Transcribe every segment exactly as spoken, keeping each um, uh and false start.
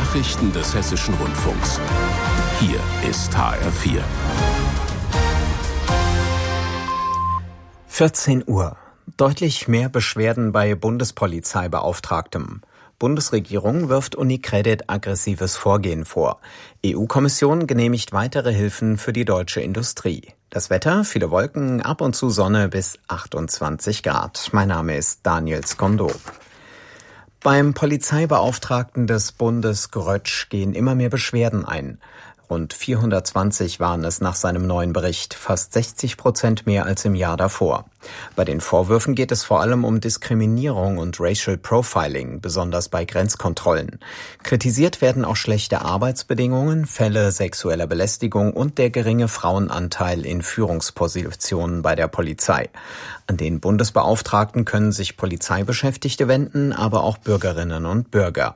Nachrichten des Hessischen Rundfunks. Hier ist H R vier. vierzehn Uhr. Deutlich mehr Beschwerden bei Bundespolizeibeauftragtem. Bundesregierung wirft UniCredit aggressives Vorgehen vor. E U-Kommission genehmigt weitere Hilfen für die deutsche Industrie. Das Wetter, viele Wolken, ab und zu Sonne bis achtundzwanzig Grad. Mein Name ist Daniel Skondo. Beim Polizeibeauftragten des Bundes Grötsch gehen immer mehr Beschwerden ein. Rund vierhundertzwanzig waren es nach seinem neuen Bericht, fast sechzig Prozent mehr als im Jahr davor. Bei den Vorwürfen geht es vor allem um Diskriminierung und Racial Profiling, besonders bei Grenzkontrollen. Kritisiert werden auch schlechte Arbeitsbedingungen, Fälle sexueller Belästigung und der geringe Frauenanteil in Führungspositionen bei der Polizei. An den Bundesbeauftragten können sich Polizeibeschäftigte wenden, aber auch Bürgerinnen und Bürger.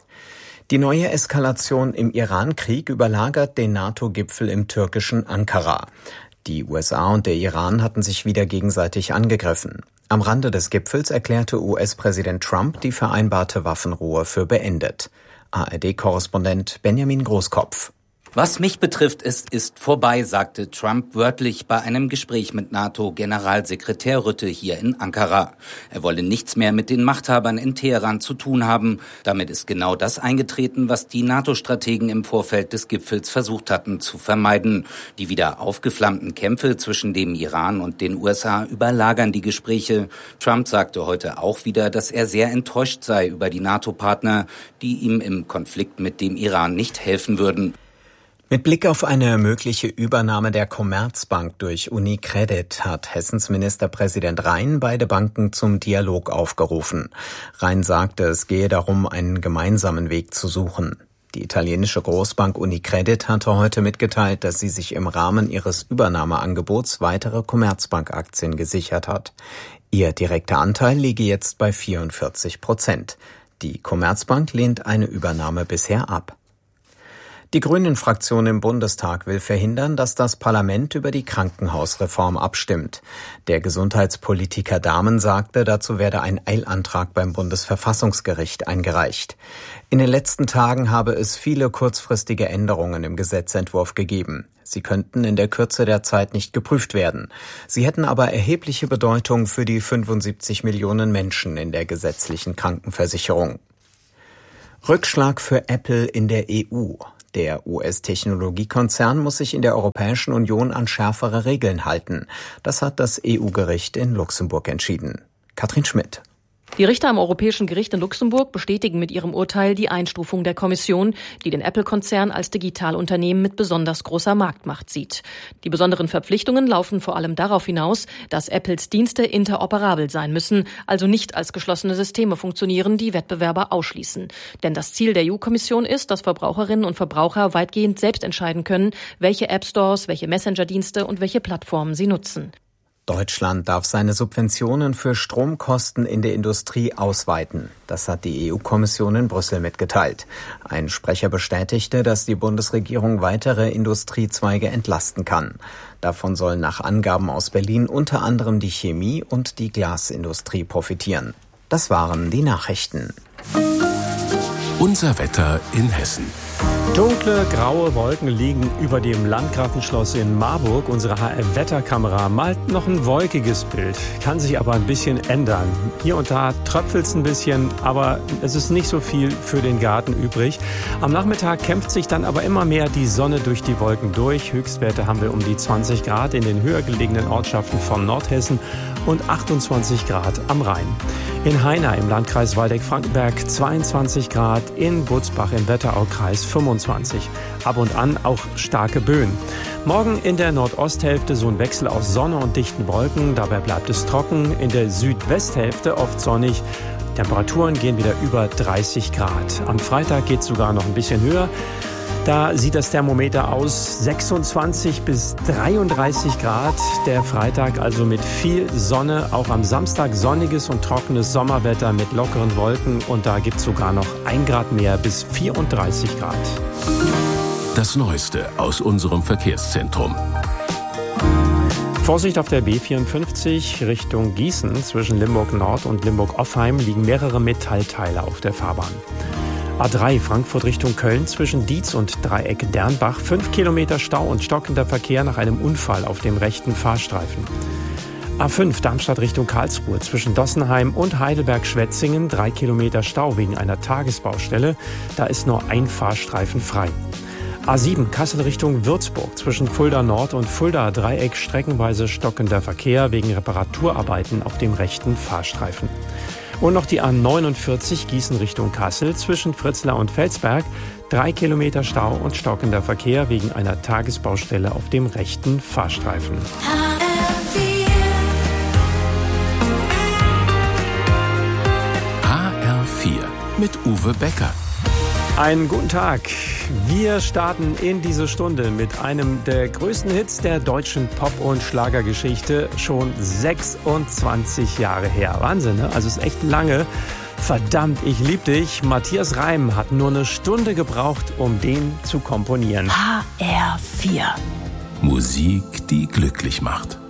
Die neue Eskalation im Iran-Krieg überlagert den NATO-Gipfel im türkischen Ankara. Die U S A und der Iran hatten sich wieder gegenseitig angegriffen. Am Rande des Gipfels erklärte U S-Präsident Trump die vereinbarte Waffenruhe für beendet. A R D-Korrespondent Benjamin Großkopf. Was mich betrifft, es ist vorbei, sagte Trump wörtlich bei einem Gespräch mit NATO-Generalsekretär Rutte hier in Ankara. Er wolle nichts mehr mit den Machthabern in Teheran zu tun haben. Damit ist genau das eingetreten, was die NATO-Strategen im Vorfeld des Gipfels versucht hatten zu vermeiden. Die wieder aufgeflammten Kämpfe zwischen dem Iran und den U S A überlagern die Gespräche. Trump sagte heute auch wieder, dass er sehr enttäuscht sei über die NATO-Partner, die ihm im Konflikt mit dem Iran nicht helfen würden. Mit Blick auf eine mögliche Übernahme der Commerzbank durch UniCredit hat Hessens Ministerpräsident Rhein beide Banken zum Dialog aufgerufen. Rhein sagte, es gehe darum, einen gemeinsamen Weg zu suchen. Die italienische Großbank UniCredit hatte heute mitgeteilt, dass sie sich im Rahmen ihres Übernahmeangebots weitere Commerzbank-Aktien gesichert hat. Ihr direkter Anteil liege jetzt bei vierundvierzig Prozent. Die Commerzbank lehnt eine Übernahme bisher ab. Die Grünen-Fraktion im Bundestag will verhindern, dass das Parlament über die Krankenhausreform abstimmt. Der Gesundheitspolitiker Dahmen sagte, dazu werde ein Eilantrag beim Bundesverfassungsgericht eingereicht. In den letzten Tagen habe es viele kurzfristige Änderungen im Gesetzentwurf gegeben. Sie könnten in der Kürze der Zeit nicht geprüft werden. Sie hätten aber erhebliche Bedeutung für die fünfundsiebzig Millionen Menschen in der gesetzlichen Krankenversicherung. Rückschlag für Apple in der E U. Der U S-Technologiekonzern muss sich in der Europäischen Union an schärfere Regeln halten. Das hat das E U-Gericht in Luxemburg entschieden. Katrin Schmidt. Die Richter am Europäischen Gericht in Luxemburg bestätigen mit ihrem Urteil die Einstufung der Kommission, die den Apple-Konzern als Digitalunternehmen mit besonders großer Marktmacht sieht. Die besonderen Verpflichtungen laufen vor allem darauf hinaus, dass Apples Dienste interoperabel sein müssen, also nicht als geschlossene Systeme funktionieren, die Wettbewerber ausschließen. Denn das Ziel der E U-Kommission ist, dass Verbraucherinnen und Verbraucher weitgehend selbst entscheiden können, welche App-Stores, welche Messenger-Dienste und welche Plattformen sie nutzen. Deutschland darf seine Subventionen für Stromkosten in der Industrie ausweiten. Das hat die E U-Kommission in Brüssel mitgeteilt. Ein Sprecher bestätigte, dass die Bundesregierung weitere Industriezweige entlasten kann. Davon sollen nach Angaben aus Berlin unter anderem die Chemie- und die Glasindustrie profitieren. Das waren die Nachrichten. Unser Wetter in Hessen. Dunkle, graue Wolken liegen über dem Landgrafenschloss in Marburg. Unsere H R-Wetterkamera malt noch ein wolkiges Bild, kann sich aber ein bisschen ändern. Hier und da tröpfelt es ein bisschen, aber es ist nicht so viel für den Garten übrig. Am Nachmittag kämpft sich dann aber immer mehr die Sonne durch die Wolken durch. Höchstwerte haben wir um die zwanzig Grad in den höher gelegenen Ortschaften von Nordhessen und achtundzwanzig Grad am Rhein. In Heina im Landkreis Waldeck-Frankenberg zweiundzwanzig Grad, in Butzbach im Wetteraukreis fünfundzwanzig. Ab und an auch starke Böen. Morgen in der Nordosthälfte so ein Wechsel aus Sonne und dichten Wolken. Dabei bleibt es trocken. In der Südwesthälfte oft sonnig. Temperaturen gehen wieder über dreißig Grad. Am Freitag geht es sogar noch ein bisschen höher. Da sieht das Thermometer aus sechsundzwanzig bis dreiunddreißig Grad. Der Freitag also mit viel Sonne. Auch am Samstag sonniges und trockenes Sommerwetter mit lockeren Wolken. Und da gibt es sogar noch ein Grad mehr bis vierunddreißig Grad. Das Neueste aus unserem Verkehrszentrum. Vorsicht auf der B vierundfünfzig Richtung Gießen. Zwischen Limburg Nord und Limburg Offheim liegen mehrere Metallteile auf der Fahrbahn. A drei Frankfurt Richtung Köln zwischen Dietz und Dreieck Dernbach. Fünf Kilometer Stau und stockender Verkehr nach einem Unfall auf dem rechten Fahrstreifen. A fünf Darmstadt Richtung Karlsruhe zwischen Dossenheim und Heidelberg-Schwetzingen. Drei Kilometer Stau wegen einer Tagesbaustelle. Da ist nur ein Fahrstreifen frei. A sieben Kassel Richtung Würzburg zwischen Fulda Nord und Fulda Dreieck streckenweise stockender Verkehr wegen Reparaturarbeiten auf dem rechten Fahrstreifen. Und noch die A neunundvierzig Gießen Richtung Kassel zwischen Fritzlar und Felsberg. Drei Kilometer Stau und stockender Verkehr wegen einer Tagesbaustelle auf dem rechten Fahrstreifen. H R vier mit Uwe Becker. Einen guten Tag. Wir starten in diese Stunde mit einem der größten Hits der deutschen Pop- und Schlagergeschichte. Schon sechsundzwanzig Jahre her. Wahnsinn, ne? Also ist echt lange. Verdammt, ich lieb dich. Matthias Reim hat nur eine Stunde gebraucht, um den zu komponieren. H R vier. Musik, die glücklich macht.